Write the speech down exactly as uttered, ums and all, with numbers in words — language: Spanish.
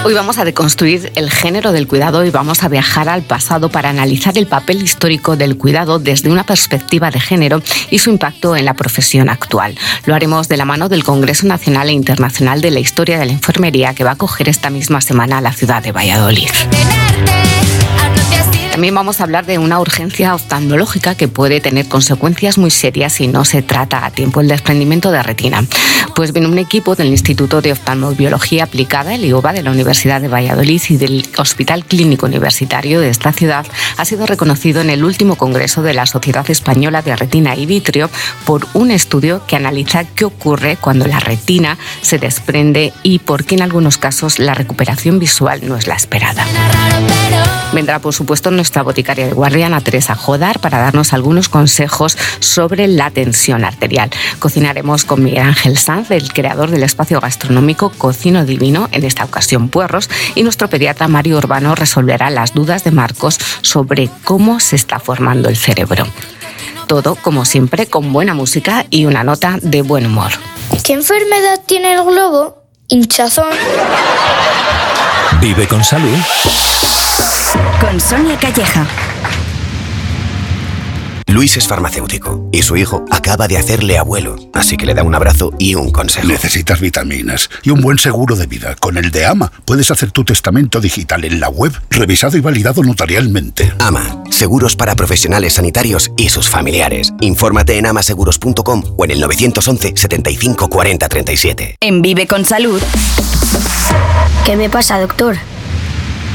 Hoy vamos a deconstruir el género del cuidado y vamos a viajar al pasado para analizar el papel histórico del cuidado desde una perspectiva de género y su impacto en la profesión actual. Lo haremos de la mano del Congreso Nacional e Internacional de la Historia de la Enfermería, que va a acoger esta misma semana a la ciudad de Valladolid. También vamos a hablar de una urgencia oftalmológica que puede tener consecuencias muy serias si no se trata a tiempo: el desprendimiento de retina. Pues bien, un equipo del Instituto de Oftalmobiología Aplicada, el I O B A, de la Universidad de Valladolid y del Hospital Clínico Universitario de esta ciudad ha sido reconocido en el último congreso de la Sociedad Española de Retina y Vitrio por un estudio que analiza qué ocurre cuando la retina se desprende y por qué en algunos casos la recuperación visual no es la esperada. Vendrá, por supuesto, nuestra boticaria de guardia, Ana Teresa Jodar, para darnos algunos consejos sobre la tensión arterial. Cocinaremos con Miguel Ángel Sanz, el creador del espacio gastronómico Cocino Divino, en esta ocasión puerros, y nuestro pediatra Mario Urbano resolverá las dudas de Marcos sobre cómo se está formando el cerebro. Todo, como siempre, con buena música y una nota de buen humor. ¿Qué enfermedad tiene el globo? Hinchazón. Vive con salud. Con Sonia Calleja. Luis es farmacéutico y su hijo acaba de hacerle abuelo, así que le da un abrazo y un consejo. Necesitas vitaminas y un buen seguro de vida. Con el de AMA puedes hacer tu testamento digital en la web, revisado y validado notarialmente. AMA, seguros para profesionales sanitarios y sus familiares. Infórmate en amaseguros punto com o en el nueve once, setenta y cinco, cuarenta, treinta y siete. En Vive con Salud. ¿Qué me pasa, doctor?